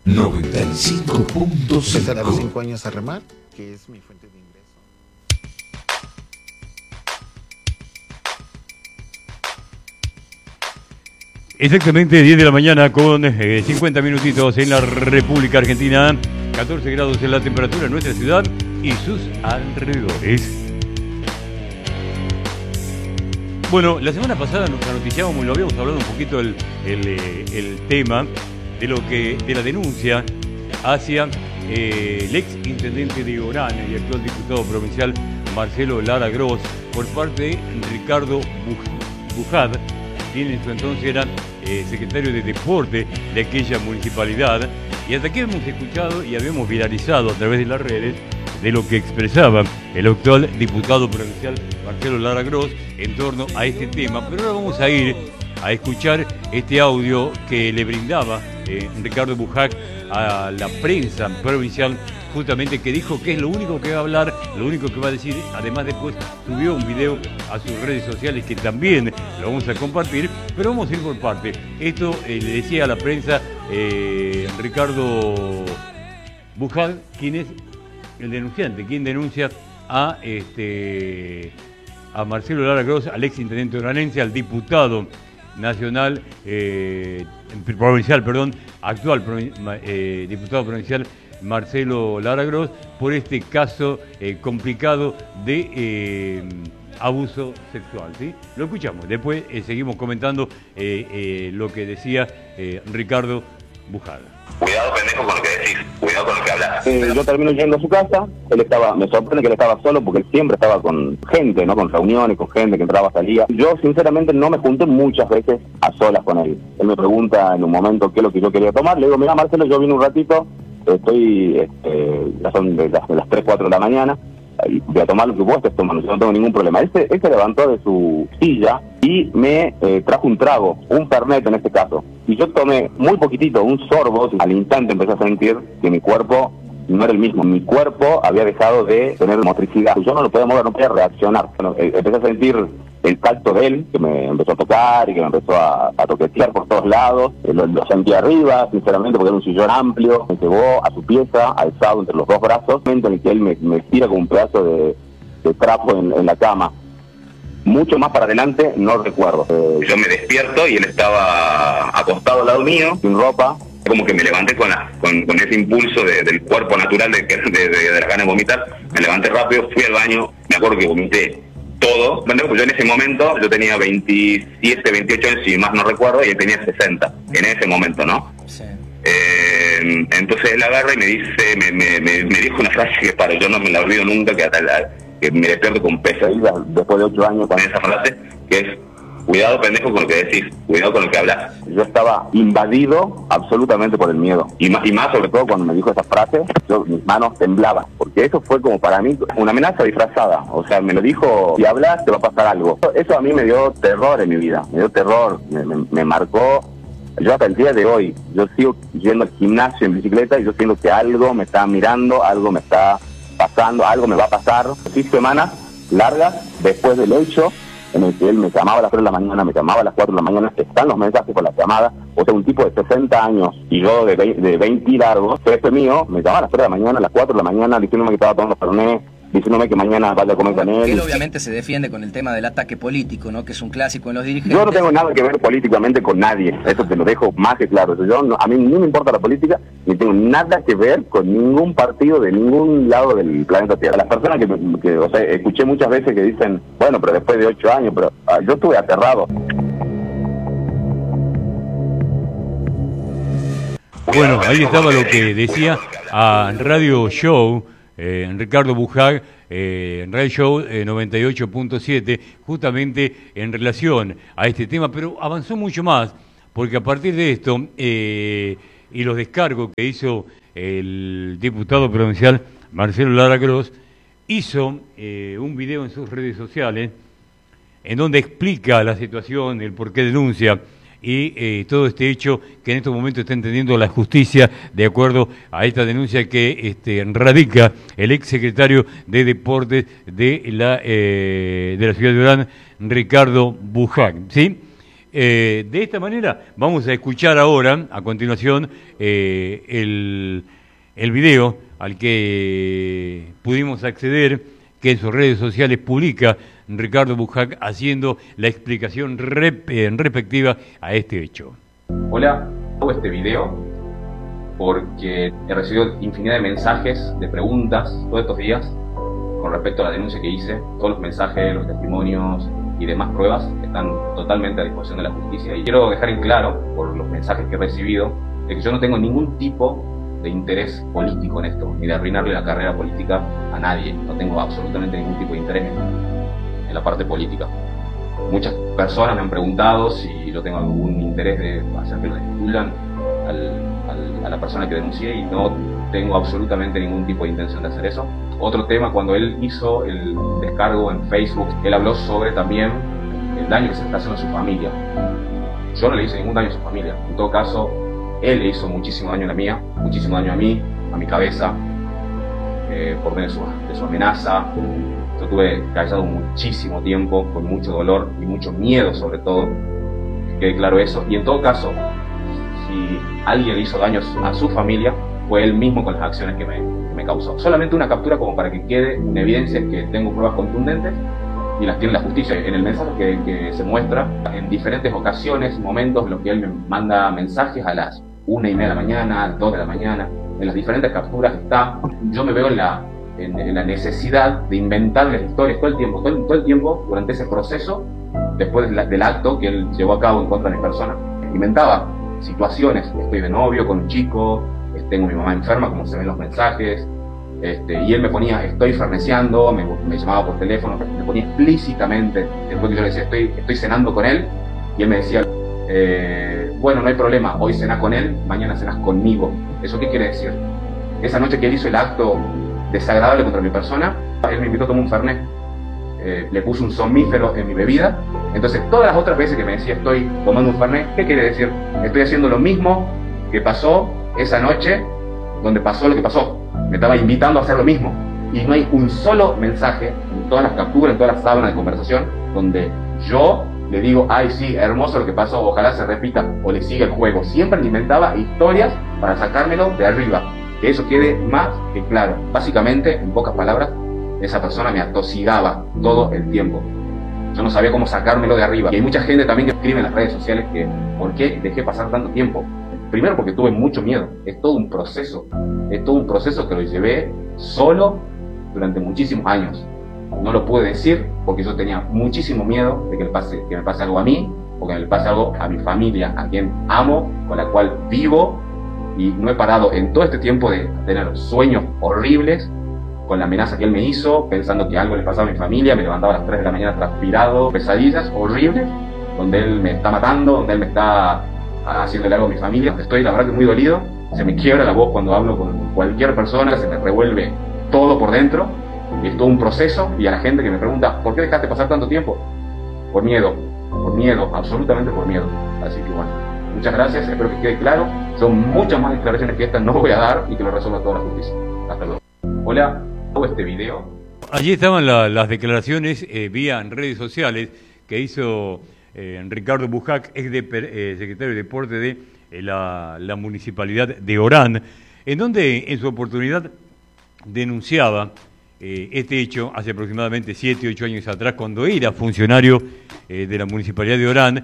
95.5. Empecé a los 5 años a remar, que es mi fuente de ingreso. Exactamente 10 de la mañana con 50 minutitos en la República Argentina, 14 grados en la temperatura en nuestra ciudad y sus alrededores. Bueno, la semana pasada nos noticiábamos y lo habíamos hablado un poquito el tema de la denuncia hacia el ex intendente de Orán y actual diputado provincial Marcelo Lara Gross por parte de Ricardo Bujad, quien en su entonces era secretario de Deporte de aquella municipalidad, y hasta aquí hemos escuchado y habíamos viralizado a través de las redes de lo que expresaba el actual diputado provincial Marcelo Lara Gross en torno a este tema. Pero ahora vamos a ir a escuchar este audio que le brindaba Ricardo Bujad a la prensa provincial, justamente, que dijo que es lo único que va a hablar, lo único que va a decir. Además, después subió un video a sus redes sociales que también lo vamos a compartir, pero vamos a ir por parte. Esto le decía a la prensa Ricardo Bujad, quien es el denunciante, quien denuncia a Marcelo Lara Gross, al ex intendente oranense, al diputado nacional, provincial, perdón, actual diputado provincial Marcelo Lara Gross, por este caso complicado de abuso sexual, ¿sí? Lo escuchamos, después seguimos comentando lo que decía Ricardo Bujad. Cuidado, pendejo, con lo que decís, cuidado con lo que hablas. Yo termino yendo a su casa, me sorprende que él estaba solo porque él siempre estaba con gente, ¿no? Con reuniones, con gente que entraba, salía. Yo sinceramente no me junté muchas veces a solas con él. Él me pregunta en un momento qué es lo que yo quería tomar, le digo, mira Marcelo, yo vine un ratito, ya son de las 3, 4 de la mañana, y voy a tomar lo que vos estés tomando, yo no tengo ningún problema. Él se levantó de su silla y me trajo un trago, un fernet en este caso. Y yo tomé muy poquitito, un sorbo, al instante empecé a sentir que mi cuerpo no era el mismo. Mi cuerpo había dejado de tener motricidad. Yo no lo podía mover, no podía reaccionar. Bueno, empecé a sentir el tacto de él, que me empezó a tocar y que me empezó a toquetear por todos lados. Lo sentí arriba, sinceramente, porque era un sillón amplio. Me llevó a su pieza, alzado entre los dos brazos, en el que él me tira como un pedazo de trapo en la cama. Mucho más para adelante no recuerdo. Yo me despierto y él estaba acostado al lado mío, sin ropa. Como que me levanté con ese impulso del cuerpo natural de las ganas de vomitar. Me levanté rápido, fui al baño, me acuerdo que vomité todo. Bueno, pues yo en ese momento, yo tenía 27, 28 años, si más no recuerdo, y él tenía 60, en ese momento, ¿no? Sí. Entonces él agarra y me dice, me dijo una frase que yo no me la olvido nunca, que me despierto con pesadillas después de 8 años con esa frase, que es: cuidado, pendejo, con lo que decís, cuidado con lo que hablas. Yo estaba invadido absolutamente por el miedo. Y más sobre todo cuando me dijo esa frase, mis manos temblaban. Porque eso fue como para mí una amenaza disfrazada. O sea, me lo dijo: si hablas te va a pasar algo. Eso a mí me dio terror en mi vida. Me dio terror, me marcó. Yo hasta el día de hoy, yo sigo yendo al gimnasio en bicicleta y yo siento que algo me está mirando, algo me está pasando, algo me va a pasar. 6 semanas largas después del hecho, en el que él me llamaba a las 3 de la mañana, me llamaba a las 4 de la mañana, están los mensajes con las llamadas. O sea, un tipo de 60 años y yo de 20 largos, jefe mío, me llamaba a las 3 de la mañana, a las 4 de la mañana, diciéndome que estaba tomando fernet, diciéndome que mañana vaya a comer con él. Él obviamente se defiende con el tema del ataque político, ¿no? Que es un clásico en los dirigentes. Yo no tengo nada que ver políticamente con nadie, eso te lo dejo más que claro. A mí no me importa la política, ni tengo nada que ver con ningún partido de ningún lado del planeta Tierra. Las personas que o sea, escuché muchas veces que dicen, bueno, pero después de 8 años, pero yo estuve aterrado. Bueno, ahí estaba lo que decía a Radio Show, Ricardo Bujad, en Radio Show 98.7, justamente en relación a este tema, pero avanzó mucho más, porque a partir de esto y los descargos que hizo el diputado provincial Marcelo Lara Gross, hizo un video en sus redes sociales en donde explica la situación, el por qué denuncia y todo este hecho que en estos momentos está entendiendo la justicia de acuerdo a esta denuncia que radica el ex secretario de Deportes de la ciudad de Orán, Ricardo Bujad, ¿sí? de esta manera vamos a escuchar ahora, a continuación, el video al que pudimos acceder, que en sus redes sociales publica Ricardo Bujac haciendo la explicación respectiva a este hecho. Hola, hago este video porque he recibido infinidad de mensajes, de preguntas todos estos días con respecto a la denuncia que hice. Todos los mensajes, los testimonios y demás pruebas están totalmente a disposición de la justicia. Y quiero dejar en claro, por los mensajes que he recibido, de que yo no tengo ningún tipo de interés político en esto, ni de arruinarle la carrera política a nadie. No tengo absolutamente ningún tipo de interés en la parte política. Muchas personas me han preguntado si yo tengo algún interés de hacer que lo excluyan a la persona que denuncié, y no tengo absolutamente ningún tipo de intención de hacer eso. Otro tema, cuando él hizo el descargo en Facebook, él habló sobre también el daño que se está haciendo a su familia. Yo no le hice ningún daño a su familia. En todo caso, él le hizo muchísimo daño a la mía, muchísimo daño a mí, a mi cabeza, por medio de su amenaza. Yo tuve callado muchísimo tiempo, con mucho dolor y mucho miedo sobre todo, que quede claro eso. Y en todo caso, si alguien le hizo daños a su familia, fue él mismo con las acciones que me causó. Solamente una captura como para que quede en evidencia que tengo pruebas contundentes y las tiene la justicia. En el mensaje que se muestra, en diferentes ocasiones, momentos en los que él me manda mensajes a las 1:30 de la mañana, 2 de la mañana, en las diferentes capturas está. Yo me veo en la necesidad de inventarles historias todo el tiempo, durante ese proceso, después del acto que él llevó a cabo en contra de mi persona. Inventaba situaciones: estoy de novio con un chico, tengo a mi mamá enferma, como se ven en los mensajes, y él me ponía, estoy farneciando, me llamaba por teléfono, me ponía explícitamente, después que yo le decía, estoy cenando con él, y él me decía, bueno, no hay problema, hoy cenás con él, mañana cenás conmigo. ¿Eso qué quiere decir? Esa noche que él hizo el acto desagradable contra mi persona, él me invitó a tomar un fernet, le puso un somnífero en mi bebida. Entonces todas las otras veces que me decía estoy tomando un fernet, ¿qué quiere decir? Estoy haciendo lo mismo que pasó esa noche donde pasó lo que pasó. Me estaba invitando a hacer lo mismo, y no hay un solo mensaje en todas las capturas, en todas las sábanas de conversación, donde yo le digo, ay sí, hermoso lo que pasó, ojalá se repita, o le siga el juego. Siempre le inventaba historias para sacármelo de arriba. Que eso quede más que claro. Básicamente, en pocas palabras, esa persona me atosigaba todo el tiempo. Yo no sabía cómo sacármelo de arriba. Y hay mucha gente también que escribe en las redes sociales que ¿por qué dejé pasar tanto tiempo? Primero porque tuve mucho miedo. Es todo un proceso. Es todo un proceso que lo llevé solo durante muchísimos años. No lo pude decir porque yo tenía muchísimo miedo de que me pase algo a mí, o que me pase algo a mi familia, a quien amo, con la cual vivo. Y no he parado en todo este tiempo de tener sueños horribles con la amenaza que él me hizo, pensando que algo le pasaba a mi familia. Me levantaba a las 3 de la mañana transpirado, pesadillas horribles, donde él me está matando, donde él me está haciéndole algo a mi familia. Estoy la verdad que muy dolido, se me quiebra la voz cuando hablo con cualquier persona, se me revuelve todo por dentro, y es todo un proceso. Y a la gente que me pregunta, ¿por qué dejaste pasar tanto tiempo? Por miedo, absolutamente por miedo. Así que bueno, muchas gracias, espero que quede claro. Son muchas más declaraciones que estas no voy a dar, y que lo resuelva toda la justicia. Hasta luego. Hola, hago este video. Allí estaban las declaraciones vía en redes sociales que hizo Ricardo Bujac, secretario de Deporte de la Municipalidad de Orán, en donde en su oportunidad denunciaba este hecho hace aproximadamente 7-8 años atrás, cuando era funcionario de la Municipalidad de Orán,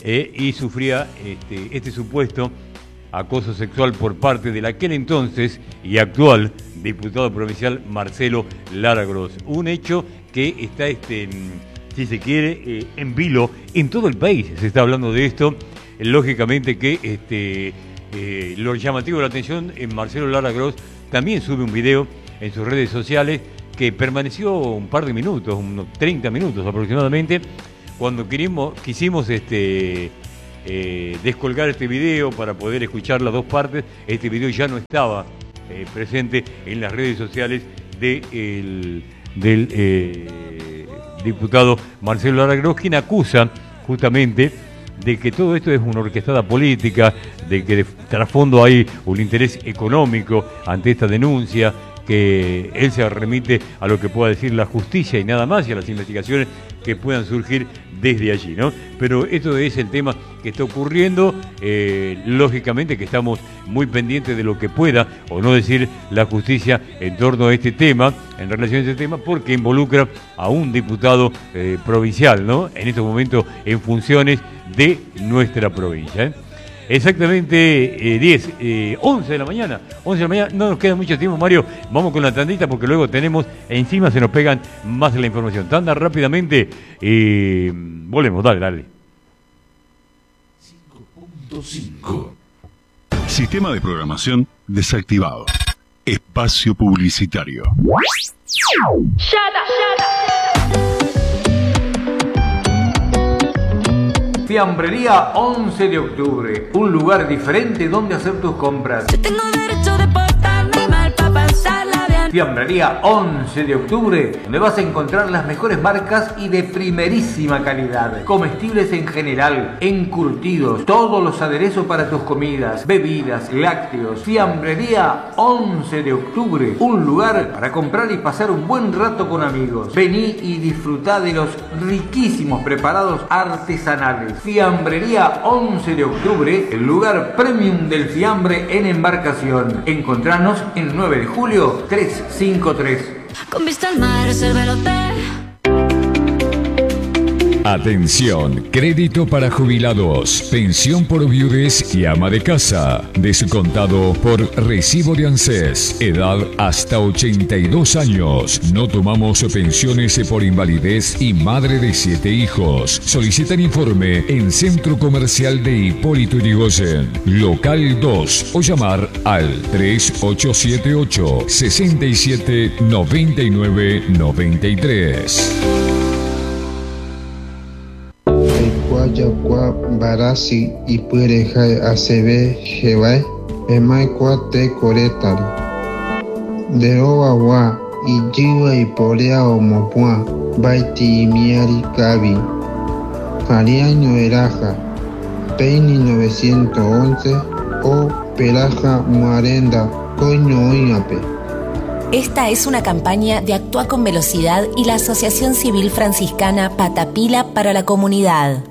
y sufría este supuesto acoso sexual por parte del aquel entonces y actual diputado provincial Marcelo Lara Gross. Un hecho que está, si se quiere, en vilo en todo el país. Se está hablando de esto. Lógicamente que lo llamativo de la atención, en Marcelo Lara Gross también sube un video en sus redes sociales que permaneció un par de minutos, unos 30 minutos aproximadamente, cuando quisimos descolgar este video para poder escuchar las dos partes. Este video ya no estaba presente en las redes sociales del diputado Marcelo Lara Gross, quien acusa justamente de que todo esto es una orquestada política, de que de trasfondo hay un interés económico ante esta denuncia, que él se remite a lo que pueda decir la justicia y nada más, y a las investigaciones que puedan surgir desde allí, ¿no? Pero esto es el tema que está ocurriendo, lógicamente que estamos muy pendientes de lo que pueda o no decir la justicia en torno a este tema, en relación a este tema, porque involucra a un diputado provincial, ¿no? En estos momentos en funciones de nuestra provincia, ¿eh? Exactamente 11 de la mañana, no nos queda mucho tiempo, Mario, vamos con la tandita porque luego tenemos, encima se nos pegan más de la información. Tanda rápidamente, volvemos, dale. 5.5. Sistema de programación desactivado. Espacio publicitario. Shut up. Fiambrería 11 de octubre, un lugar diferente donde hacer tus compras. Yo tengo derecho de portarme mal para pasarla bien. Fiambrería 11 de octubre, donde vas a encontrar las mejores marcas y de primerísima calidad. Comestibles en general, encurtidos, todos los aderezos para tus comidas, bebidas, lácteos. Fiambrería 11 de octubre, un lugar para comprar y pasar un buen rato con amigos. Vení y disfrutá de los riquísimos preparados artesanales. Fiambrería 11 de octubre, el lugar premium del fiambre en embarcación. Encontranos en 9 de julio 353. Con vista al mar, reserva el hotel. Atención, crédito para jubilados, pensión por viudez y ama de casa, descontado por recibo de ANSES, edad hasta 82 años. No tomamos pensiones por invalidez y madre de 7 hijos. Solicitan informe en Centro Comercial de Hipólito Yrigoyen, local 2, o llamar al 3878 67 99 93. Yakwa barasi y puerejai acb jebai emai cuate coretari de owa y jiwa y porea o mopua baiti y miari kabi Jariaño Eraja Peini 911 o Peraja Muarenda Coño Oñape. Esta es una campaña de Actúa con Velocidad y la Asociación Civil Franciscana Patapila para la Comunidad.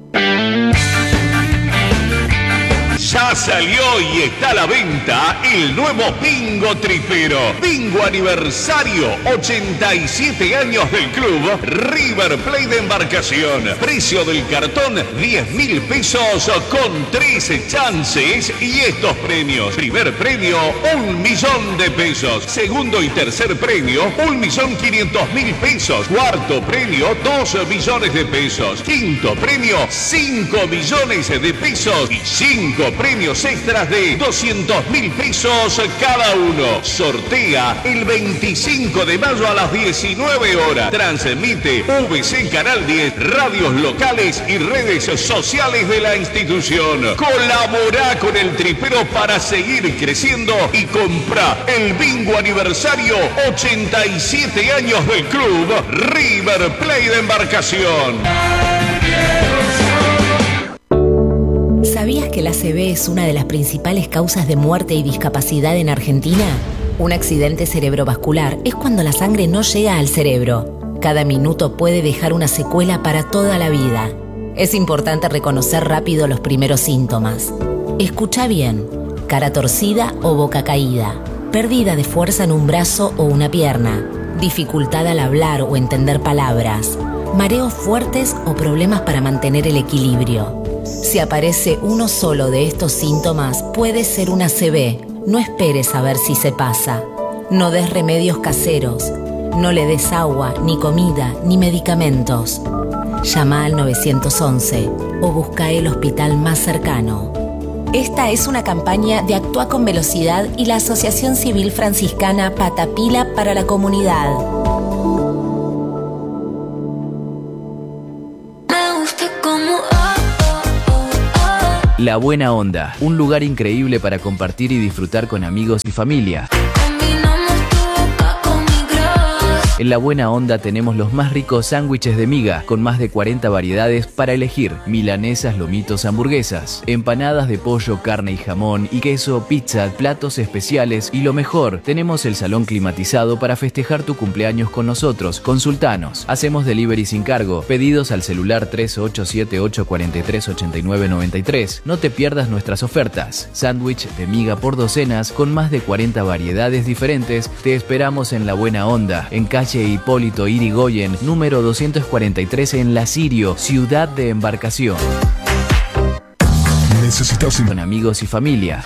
Ya salió y está a la venta el nuevo Bingo Tripero. Bingo aniversario, 87 años del club River Plate de Embarcación. Precio del cartón, 10.000 pesos con 13 chances y estos premios. Primer premio, 1.000.000 pesos. Segundo y tercer premio, 1.500.000 pesos. Cuarto premio, 2 millones de pesos. Quinto premio, 5 millones de pesos. Y 5 premios extras de 200.000 pesos cada uno. Sortea el 25 de mayo a las 19 horas. Transmite VC Canal 10, radios locales y redes sociales de la institución. Colabora con el Tripero para seguir creciendo y compra el Bingo aniversario, 87 años del club River Plate de Embarcación. ¿Sabías que la ACV es una de las principales causas de muerte y discapacidad en Argentina? Un accidente cerebrovascular es cuando la sangre no llega al cerebro. Cada minuto puede dejar una secuela para toda la vida. Es importante reconocer rápido los primeros síntomas. Escucha bien: cara torcida o boca caída, pérdida de fuerza en un brazo o una pierna, dificultad al hablar o entender palabras, mareos fuertes o problemas para mantener el equilibrio. Si aparece uno solo de estos síntomas, puede ser una ACV. No esperes a ver si se pasa. No des remedios caseros. No le des agua, ni comida, ni medicamentos. Llama al 911 o busca el hospital más cercano. Esta es una campaña de Actúa con Velocidad y la Asociación Civil Franciscana Patapila para la Comunidad. La Buena Onda, un lugar increíble para compartir y disfrutar con amigos y familia. En La Buena Onda tenemos los más ricos sándwiches de miga, con más de 40 variedades para elegir. Milanesas, lomitos, hamburguesas, empanadas de pollo, carne y jamón y queso, pizza, platos especiales y lo mejor, tenemos el salón climatizado para festejar tu cumpleaños con nosotros. Consultanos. Hacemos delivery sin cargo. Pedidos al celular 3878438993. No te pierdas nuestras ofertas. Sándwich de miga por docenas con más de 40 variedades diferentes. Te esperamos en La Buena Onda, en calle Hipólito Yrigoyen, número 243 en La Sirio, ciudad de embarcación. Necesitas con amigos y familia.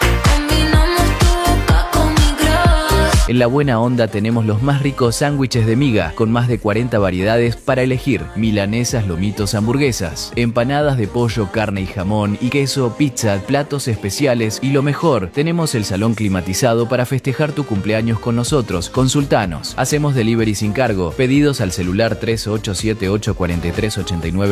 En La Buena Onda tenemos los más ricos sándwiches de miga, con más de 40 variedades para elegir. Milanesas, lomitos, hamburguesas, empanadas de pollo, carne y jamón y queso, pizza, platos especiales y lo mejor, tenemos el salón climatizado para festejar tu cumpleaños con nosotros. Consultanos. Hacemos delivery sin cargo. Pedidos al celular 3878438993.